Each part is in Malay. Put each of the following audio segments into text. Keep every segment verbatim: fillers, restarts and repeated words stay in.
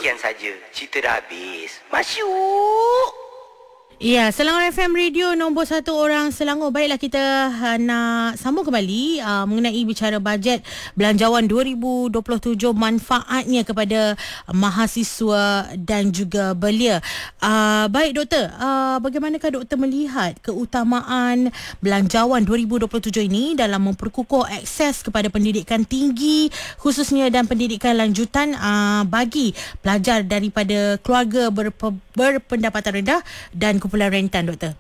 sekian saja. Cerita dah habis. Masyuk. Ya, Selangor F M Radio nombor satu orang Selangor. Baiklah, kita uh, nak sambung kembali uh, mengenai bicara bajet belanjawan dua ribu dua puluh tujuh, manfaatnya kepada uh, mahasiswa dan juga belia. Uh, baik doktor, uh, bagaimanakah doktor melihat keutamaan belanjawan dua ribu dua puluh tujuh ini dalam memperkukuh akses kepada pendidikan tinggi khususnya dan pendidikan lanjutan uh, bagi pelajar daripada keluarga berpe- berpendapatan rendah dan kumpulan rentan, doktor?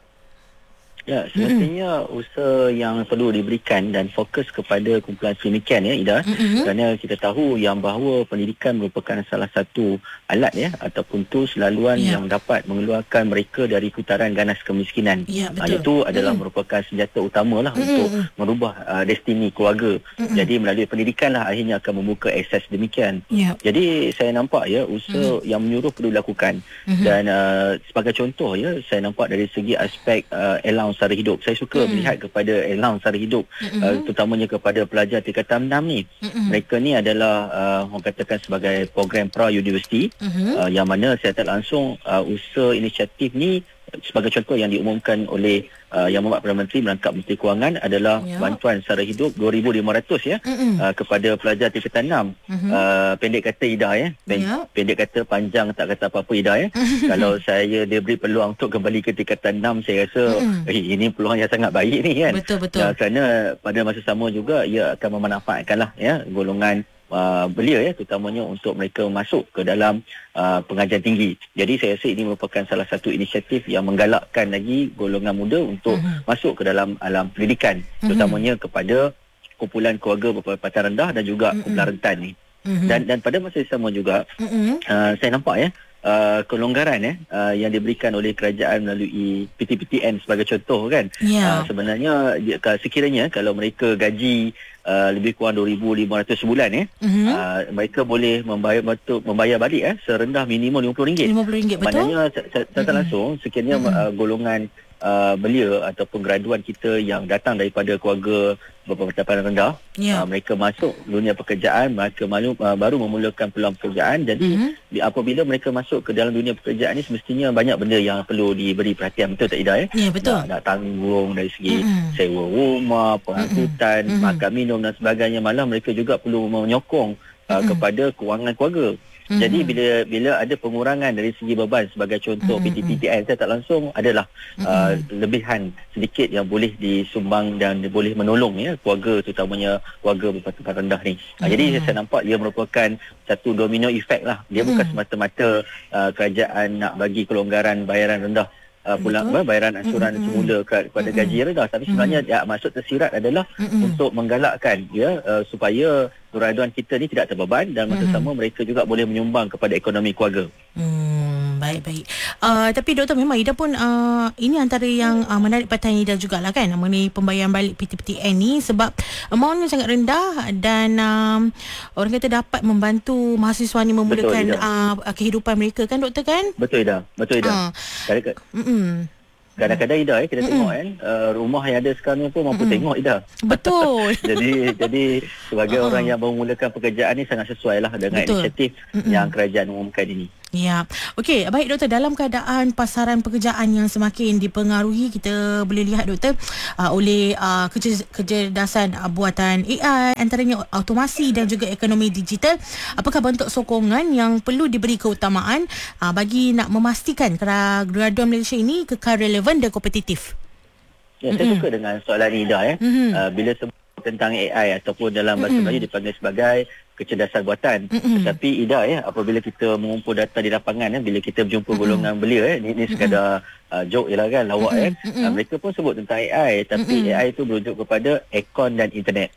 Ya, semestinya mm-hmm. usaha yang perlu diberikan dan fokus kepada kumpulan sedemikian ya, Ida. Mm-hmm. Kerana kita tahu yang bahawa pendidikan merupakan salah satu alat ya ataupun tools laluan yeah. yang dapat mengeluarkan mereka dari putaran ganas kemiskinan. Yeah, betul. Itu adalah mm. merupakan senjata utamalah mm. untuk merubah uh, destini keluarga. Mm-hmm. Jadi melalui pendidikan lah akhirnya akan membuka akses demikian. Yeah. Jadi saya nampak ya usaha mm. yang menyuruh perlu dilakukan. Mm-hmm. Dan uh, sebagai contoh ya, saya nampak dari segi aspek uh, allowance sara hidup. Saya suka mm. melihat kepada allowance sara hidup, mm-hmm. uh, terutamanya kepada pelajar tingkatan enam ni. Mm-hmm. Mereka ni adalah uh, orang katakan sebagai program pra-universiti, mm-hmm. uh, yang mana saya tak langsung uh, usaha inisiatif ni sebagai contoh yang diumumkan oleh uh, Yang Berhormat Perdana Menteri merangkap Menteri Kewangan adalah ya. bantuan sara hidup dua ribu lima ratus ya, mm-hmm. uh, kepada pelajar tingkatan enam. Mm-hmm. Uh, pendek kata Ida ya. Pen- ya. Pendek kata, panjang tak kata apa-apa Ida ya. Kalau saya diberi peluang untuk kembali ke tingkatan enam, saya rasa mm-hmm. eh, ini peluang yang sangat baik ni kan. Betul betul. Uh, kerana pada masa sama juga ia akan memanfaatkanlah ya golongan Uh, belia ya, terutamanya untuk mereka masuk ke dalam uh, pengajian tinggi. Jadi saya rasa ini merupakan salah satu inisiatif yang menggalakkan lagi golongan muda untuk uh-huh. masuk ke dalam alam pendidikan, uh-huh. terutamanya kepada kumpulan keluarga berpendapatan rendah dan juga uh-huh. kumpulan rentan ni. Uh-huh. Dan dan pada masa yang sama juga uh-huh. uh, saya nampak ya Uh, kelonggaran eh, uh, yang diberikan oleh kerajaan melalui P T P T N sebagai contoh kan. Yeah. Uh, sebenarnya sekiranya kalau mereka gaji uh, lebih kurang dua ribu lima ratus sebulan eh, uh-huh. uh, mereka boleh membayar betul, membayar balik eh, serendah minimum lima puluh ringgit. lima puluh ringgit betul. Maknanya secara uh-huh. langsung sekiranya uh-huh. uh, golongan uh, belia ataupun graduan kita yang datang daripada keluarga berpendapatan rendah, yeah. uh, mereka masuk dunia pekerjaan, mereka malu, uh, baru memulakan peluang pekerjaan. Jadi mm-hmm. apabila mereka masuk ke dalam dunia pekerjaan ni, semestinya banyak benda yang perlu diberi perhatian, betul tak Ida? Eh? Ya, betul. Nak, nak tanggung dari segi mm-hmm. sewa rumah, pengangkutan, mm-hmm. makan minum dan sebagainya. Malah mereka juga perlu menyokong uh, mm-hmm. kepada kewangan keluarga. Mm-hmm. Jadi bila bila ada pengurangan dari segi beban, sebagai contoh mm-hmm. P T P T N, saya tak langsung adalah mm-hmm. uh, lebihan sedikit yang boleh disumbang dan boleh menolong ya keluarga, terutamanya keluarga berpendapatan rendah ni. Mm-hmm. Uh, jadi saya nampak ia merupakan satu domino effect lah. Dia mm-hmm. bukan semata-mata uh, kerajaan nak bagi kelonggaran bayaran rendah, Uh, pulang apa, bayaran ansuran mm-hmm. semula kepada mm-hmm. gaji rendah, tapi sebenarnya mm-hmm. ya, maksud tersirat adalah mm-hmm. untuk menggalakkan ya uh, supaya graduan kita ni tidak terbeban dan masa mm-hmm. sama mereka juga boleh menyumbang kepada ekonomi keluarga. Hmm, baik baik. Uh, tapi doktor, memang Ida pun uh, ini antara yang uh, menarik perhatian Ida jugalah kan mengenai pembayaran balik P T P T N ni, sebab amountnya sangat rendah dan um, orang kata dapat membantu mahasiswa ni memulakan Betul, uh, kehidupan mereka kan doktor kan? Betul Ida, betul Ida. Uh, Mm-mm. Kadang-kadang Ida eh, kita Mm-mm. tengok kan uh, rumah yang ada sekarang ni pun mampu Mm-mm. tengok Ida. Betul. jadi jadi sebagai uh-huh. orang yang baru memulakan pekerjaan ni sangat sesuai lah dengan Betul. inisiatif Mm-mm. yang kerajaan umumkan ini. Ya. Okey, baik doktor, dalam keadaan pasaran pekerjaan yang semakin dipengaruhi, kita boleh lihat doktor uh, oleh uh, kecerdasan uh, buatan A I, antaranya automasi dan juga ekonomi digital, apakah bentuk sokongan yang perlu diberi keutamaan uh, bagi nak memastikan graduan Malaysia ini kekal relevan dan kompetitif? Ya, saya mm-hmm. suka dengan soalan Ida eh. Mm-hmm. Uh, bila sebut tentang A I ataupun dalam bahasa mm-hmm. Melayu dipanggil sebagai kecerdasan buatan. Mm-hmm. Tetapi Ida ya, apabila kita mengumpul data di lapangan ya, bila kita berjumpa mm-hmm. golongan belia eh, ni, ni sekadar uh, joke je lah kan, lawak mm-hmm. eh. Mm-hmm. Uh, mereka pun sebut tentang A I, tapi mm-hmm. A I itu merujuk kepada aircon dan internet.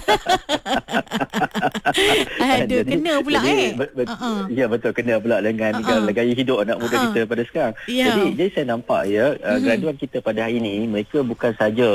Aduh, jadi, kena pula jadi, eh. Be- be- uh-uh. Ya betul, kena pula dengan uh-uh. gaya hidup anak muda uh-uh. kita pada sekarang. Yeah. Jadi, jadi saya nampak ya, uh, mm-hmm. graduan kita pada hari ini, mereka bukan saja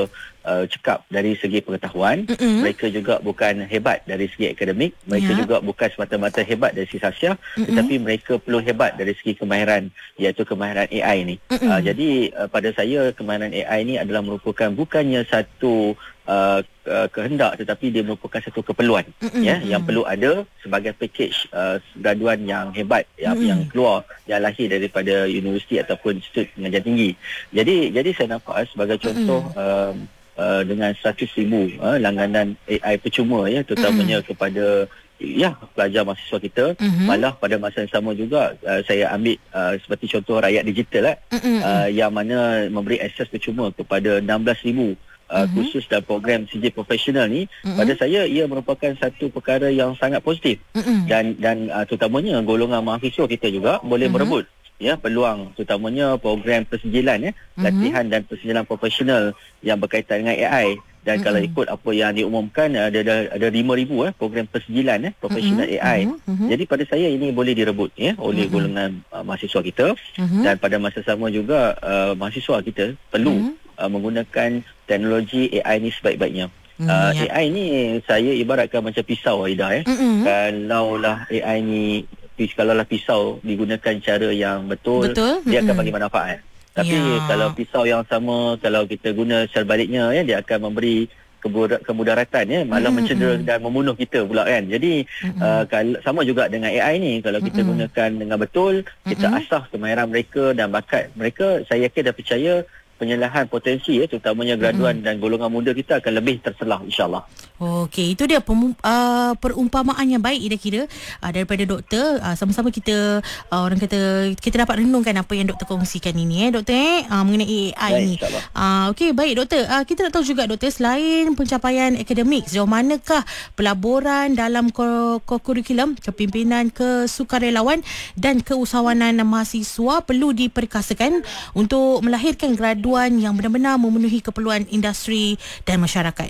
uh, cekap dari segi pengetahuan, Mm-mm. mereka juga bukan hebat dari segi akademik, mereka Ya. juga bukan semata-mata hebat dari segi sasiah, tetapi mereka perlu hebat dari segi kemahiran, iaitu kemahiran A I ni. Uh, jadi uh, pada saya kemahiran A I ni adalah merupakan bukannya satu uh, uh, kehendak, tetapi dia merupakan satu keperluan Mm-mm. ya yang perlu ada sebagai package uh, graduan yang hebat yang, yang keluar, yang lahir daripada universiti ataupun institut pengajian tinggi. Jadi jadi saya nampak sebagai contoh uh, uh, dengan seratus ribu uh, langganan A I percuma ya, terutamanya mm-hmm. kepada ya pelajar mahasiswa kita. Mm-hmm. Malah pada masa yang sama juga uh, saya ambil uh, seperti contoh rakyat digital eh, mm-hmm. uh, yang mana memberi akses percuma kepada enam belas ribu Uh, mm-hmm. khusus dalam program C J profesional ni. Mm-hmm. Pada saya ia merupakan satu perkara yang sangat positif. Mm-hmm. dan dan uh, terutamanya golongan mahasiswa kita juga boleh mm-hmm. merebut ya peluang, terutamanya program persijilan ya, mm-hmm. latihan dan persijilan profesional yang berkaitan dengan A I. Dan mm-hmm. kalau ikut apa yang diumumkan, ada ada, ada lima ribu eh program persijilan eh profesional mm-hmm. A I. Mm-hmm. Jadi pada saya ini boleh direbut ya oleh mm-hmm. golongan uh, mahasiswa kita. Mm-hmm. Dan pada masa sama juga uh, mahasiswa kita perlu mm-hmm. uh, menggunakan teknologi A I ni sebaik-baiknya. Mm, uh, ya. A I ni saya ibaratkan macam pisau, Aida eh. Mm-hmm. Kalaulah A I ni kalaulah pisau digunakan cara yang betul, betul? dia mm-hmm. akan bagi manfaat. Tapi ya. kalau pisau yang sama, kalau kita guna sebaliknya ya, dia akan memberi kemudaratan ya, malah mm-hmm. mencedera dan membunuh kita pula kan. Jadi mm-hmm. uh, kalau sama juga dengan A I ni, kalau kita mm-hmm. gunakan dengan betul, kita mm-hmm. asah kemahiran mereka dan bakat mereka, saya yakin dan percaya penyerahan potensi ya, terutamanya graduan mm-hmm. dan golongan muda kita akan lebih terselah, insyaAllah. Okey, itu dia pem, uh, perumpamaan yang baik Ida kira uh, daripada doktor. Uh, sama-sama kita uh, orang kata kita dapat renungkan apa yang doktor kongsikan ini eh doktor eh uh, mengenai A I baik, ni. Uh, Okey, baik doktor. Uh, kita nak tahu juga doktor, selain pencapaian akademik, sejauh manakah pelaburan dalam kurikulum kepimpinan, kesukarelawan dan keusahawanan mahasiswa perlu diperkasakan untuk melahirkan graduan yang benar-benar memenuhi keperluan industri dan masyarakat?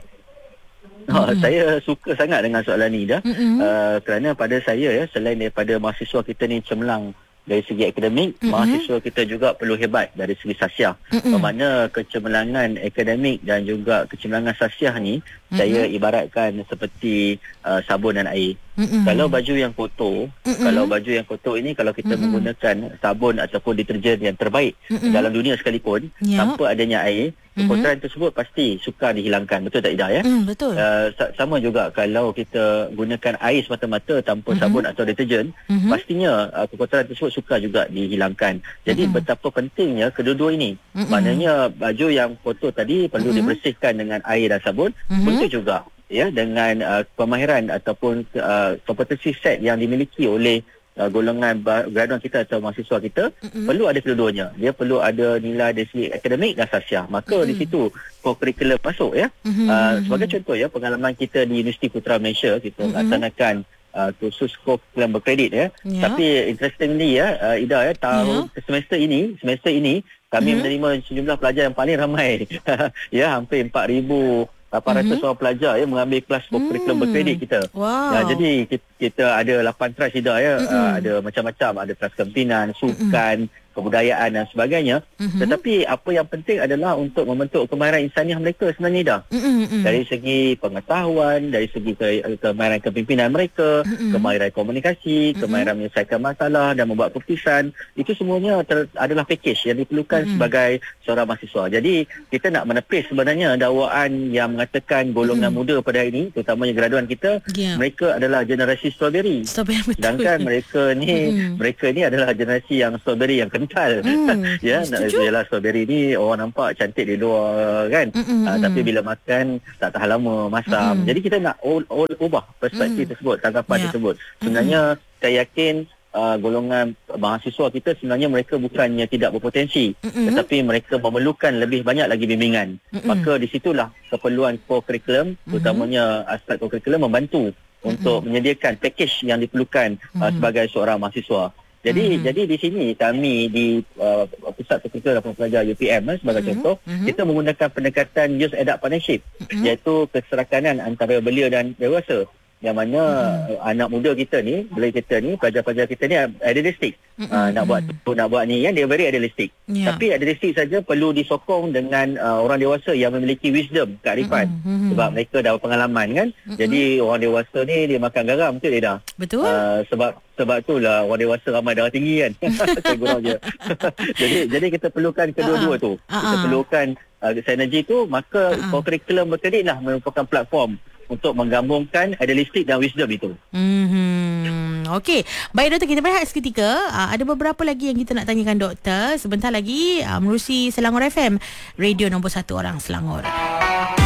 Oh, mm-hmm. Saya suka sangat dengan soalan ni dah. Mm-hmm. Uh, kerana pada saya ya, selain daripada mahasiswa kita ni cemerlang dari segi akademik, mm-hmm. mahasiswa kita juga perlu hebat dari segi sasiah. Mm-hmm. Bermakna kecemerlangan akademik dan juga kecemerlangan sasiah ni mm-hmm. saya ibaratkan seperti uh, sabun dan air. Mm-hmm. Kalau baju yang kotor, mm-hmm. kalau baju yang kotor ini kalau kita mm-hmm. menggunakan sabun ataupun deterjen yang terbaik mm-hmm. dalam dunia sekalipun, yeah. tanpa adanya air, kekotoran mm-hmm. tersebut pasti sukar dihilangkan. Betul tak Ida ya? Mm, betul. Uh, sama juga kalau kita gunakan air semata-mata tanpa mm-hmm. sabun atau deterjen, mm-hmm. pastinya uh, kekotoran tersebut sukar juga dihilangkan. Jadi mm-hmm. betapa pentingnya kedua-dua ini. Mm-hmm. Maknanya baju yang kotor tadi perlu mm-hmm. dibersihkan dengan air dan sabun. Mm-hmm. Begitu juga ya dengan uh, pemahiran ataupun uh, kompetensi set yang dimiliki oleh uh, golongan graduan kita atau mahasiswa kita, mm-hmm. perlu ada kedua-duanya. Dia perlu ada nilai dari segi akademik dan sasiah. Maka mm-hmm. di situ co-curricular masuk ya. Mm-hmm. Uh, sebagai contoh ya, pengalaman kita di Universiti Putra Malaysia, kita mm-hmm. laksanakan uh, kursus co-curricular berkredit ya. Yeah. Tapi interestingly ya, uh, Ida ya, tahun yeah. semester ini, semester ini kami mm-hmm. menerima sejumlah pelajar yang paling ramai. Ya, hampir empat ribu lapan ratus mm-hmm. orang pelajar ya mengambil kelas kurikulum mm. berkredit kita. Wow. Ya, jadi kita, kita ada lapan trust Ida ya, mm-hmm. uh, ada macam-macam, ada trust kepimpinan, sukan, mm-hmm. kebudayaan dan sebagainya. Mm-hmm. Tetapi apa yang penting adalah untuk membentuk kemahiran insaniah mereka sebenarnya Ida. Mm-hmm. Dari segi pengetahuan, dari segi ke, kemahiran kepimpinan mereka, mm-hmm. kemahiran komunikasi, mm-hmm. kemahiran menyelesaikan masalah dan membuat keputusan, itu semuanya ter, adalah package yang diperlukan mm-hmm. sebagai seorang mahasiswa. Jadi kita nak menepis sebenarnya dakwaan yang mengatakan golongan mm-hmm. muda pada hari ini, terutamanya graduan kita, yeah. mereka adalah generasi strawberry. Strawberry, sedangkan mereka ni mm-hmm. mereka ni adalah generasi yang strawberry yang kental. Mm, ya, nak jelas strawberry ni orang nampak cantik di luar kan. Mm-mm, uh, tapi bila makan tak tahan lama, masam. Mm-mm. Jadi kita nak all, all ubah perspektif mm. tersebut, tanggapan yeah. tersebut. Sebenarnya mm-mm. saya yakin uh, golongan mahasiswa kita sebenarnya mereka bukannya tidak berpotensi, mm-mm. tetapi mereka memerlukan lebih banyak lagi bimbingan. Mm-mm. Maka di situlah keperluan co-curriculum, mm-hmm. terutamanya aspek co-curriculum membantu mm-hmm. untuk menyediakan package yang diperlukan mm-hmm. uh, sebagai seorang mahasiswa. Jadi mm-hmm. jadi di sini kami di uh, Pusat Pertukaran dan Pelajar U P M eh, sebagai mm-hmm. contoh, mm-hmm. kita menggunakan pendekatan Youth Adapt Partnership, mm-hmm. iaitu keserakanan antara belia dan dewasa. yang mana mm-hmm. anak muda kita ni, bila kita ni, pelajar-pelajar kita ni idealistik. Mm-hmm. Uh, nak buat tu, nak buat ni kan, dia very idealistik. Yeah. Tapi idealistik saja perlu disokong dengan uh, orang dewasa yang memiliki wisdom, kearifan. Mm-hmm. Sebab mereka dah berpengalaman kan. Mm-hmm. Jadi orang dewasa ni dia makan garam, betul dia dah. Betul. Uh, sebab sebab itulah orang dewasa ramai darah tinggi kan. Saya gurau je. jadi jadi kita perlukan kedua-dua uh-huh. tu. Kita uh-huh. perlukan uh, sinergi tu, maka uh-huh. curriculum berkredit lah merupakan platform untuk menggabungkan idealistik dan wisdom itu. Hmm, okey. Baik doktor, kita berehat seketika. Uh, ada beberapa lagi yang kita nak tanyakan doktor. Sebentar lagi uh, menerusi Selangor F M, radio nombor satu orang Selangor.